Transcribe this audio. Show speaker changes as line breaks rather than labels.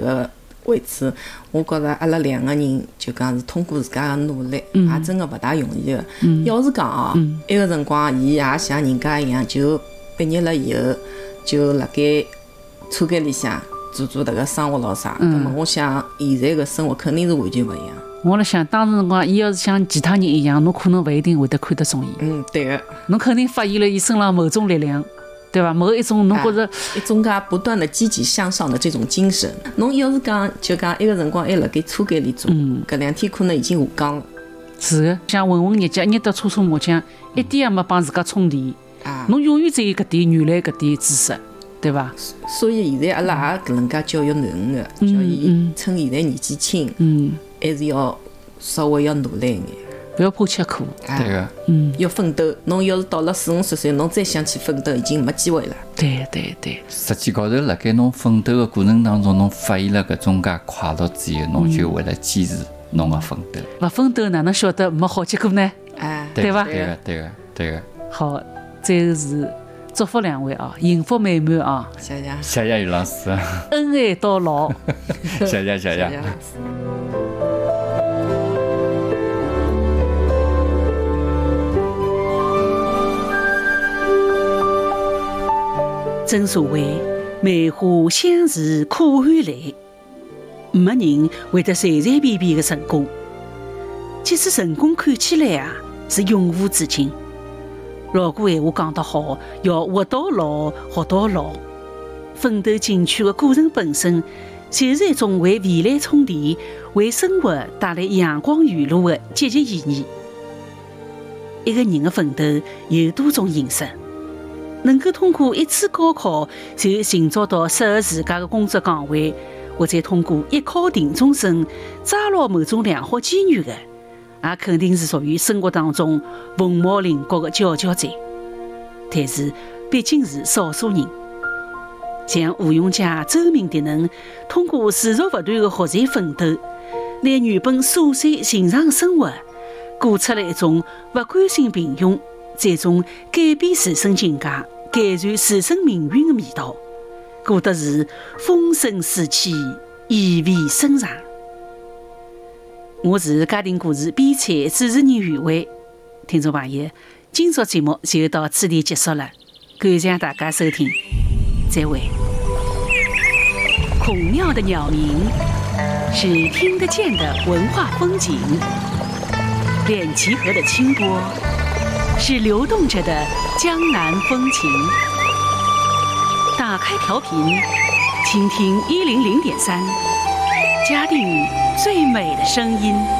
个位置，我觉着阿拉两个人就讲是通过自家的努力，也真的勿大容易的。要是讲哦，埃个辰光伊也像人家一样，就毕业了以后就辣盖车间里向做迭个生活咯啥，那么我想现在个生活肯定是完全勿一样。
我辣想，当时辰光，伊要是像其他人一样，侬可能勿一定会得看得中伊。
对个。
侬肯定发现了伊身上某种力量，对伐？某一种侬觉着
一种介不断的积极向上的这种精神。侬要是讲就讲埃个辰光还辣盖车间里做，搿2天可能已经下岗了。
是个，像混混日脚，捏得搓搓麻将，一点也没帮自家充电。侬永远只有搿点原来搿点知识，对伐？
所以现在阿拉也搿能介教育囡恩个，叫伊趁现在年纪轻，还是要稍微要努力一眼，
不要怕吃苦。
对个，
要奋斗。侬要是到了40、50岁，侬再想去奋斗，已经没机会了。
对。
实际高头，辣盖侬奋斗的过程当中，侬发现了搿种介快乐之后，侬就会来坚持侬个奋斗。
勿奋斗哪能晓得没好结果呢？对伐？
对个。
好，最后是祝福两位啊，幸福美满啊！
谢谢。
谢谢于老师。
恩爱到老。
谢谢。
正所谓梅花相似可含泪，没人会得随随便便的成功。即使成功看起来是永无止境，老古闲话讲得好，要活到老学到老。奋斗进取的过程本身，就是一种为未来充电、为生活带来阳光雨露的积极意义。一个人的奋斗有多种形式，能够通过一次高考就寻找到适合自家的工作岗位，或者通过一考定终身抓牢某种良好机遇的，也肯定是属于生活当中凤毛麟角的佼佼者。但是毕竟是少数人，像吴永嘉、周明迪等通过持续不断的学习奋斗，拿原本琐碎寻常的生活过出了一种不甘心平庸，这种改变自身境界、改善自身命运的味道，过得是风生水起、意味深长。我是家庭故事编采主持人余伟，听众朋友，今朝节目就到此地结束了，感谢大家收听，再会。孔庙的鸟鸣是听得见的文化风景，滇齐河的清波是流动着的江南风情。打开调频，倾听100.3，嘉定最美的声音。